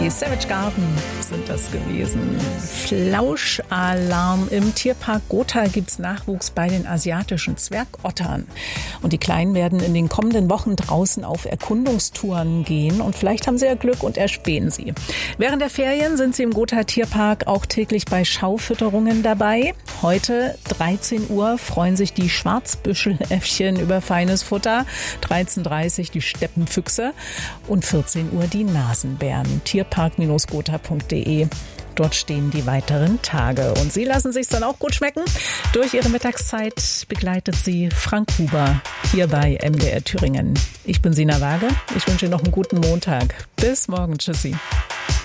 Die Savage Garden sind das gewesen. Flauschalarm. Im Tierpark Gotha gibt's Nachwuchs bei den asiatischen Zwergottern. Und die Kleinen werden in den kommenden Wochen draußen auf Erkundungstouren gehen. Und vielleicht haben sie ja Glück und erspähen sie. Während der Ferien sind sie im Gotha Tierpark auch täglich bei Schaufütterungen dabei. Heute 13 Uhr freuen sich die Schwarzbüscheläffchen über feines Futter. 13:30 Uhr die Steppenfüchse und 14 Uhr die Nasenbären. Tierpark-gotha.de. Dort stehen die weiteren Tage. Und Sie lassen sich's dann auch gut schmecken. Durch Ihre Mittagszeit begleitet Sie Frank Huber hier bei MDR Thüringen. Ich bin Sina Waage. Ich wünsche Ihnen noch einen guten Montag. Bis morgen. Tschüssi.